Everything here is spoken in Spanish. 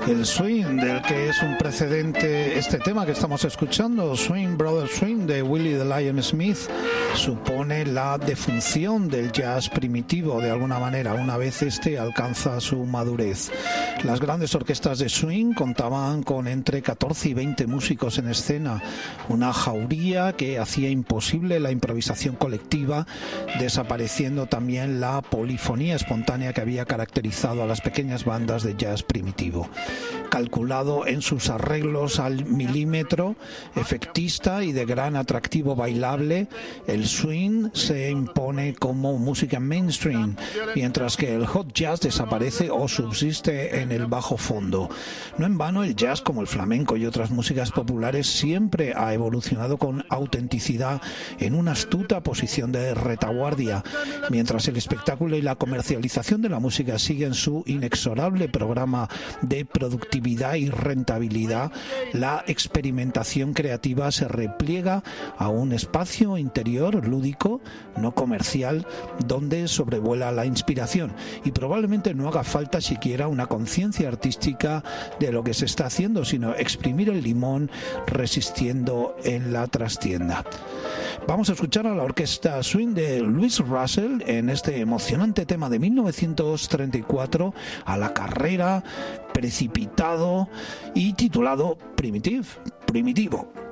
El swing, del que es un precedente este tema que estamos escuchando, Swing Brother Swing de Willie the Lion Smith, supone la defunción del jazz primitivo de alguna manera una vez este alcanza su madurez. Las grandes orquestas de swing contaban con entre 14 y 20 músicos en escena, una jauría que hacía imposible la improvisación colectiva, desapareciendo también la polifonía espontánea que había caracterizado a las pequeñas bandas de jazz primitivo. Calculado en sus arreglos al milímetro, efectista y de gran atractivo bailable, el swing se impone como música mainstream, mientras que el hot jazz desaparece o subsiste en el bajo fondo. No en vano, el jazz, como el flamenco y otras músicas populares, siempre ha evolucionado con autenticidad en una astuta posición de retaguardia, mientras el espectáculo y la comercialización de la música siguen su inexorable programa de productividad y rentabilidad. La experimentación creativa se repliega a un espacio interior lúdico, no comercial, donde sobrevuela la inspiración, y probablemente no haga falta siquiera una conciencia artística de lo que se está haciendo, sino exprimir el limón resistiendo en la trastienda. Vamos a escuchar a la orquesta swing de Louis Russell en este emocionante tema de 1934, a la carrera, precipitado y titulado Primitivo.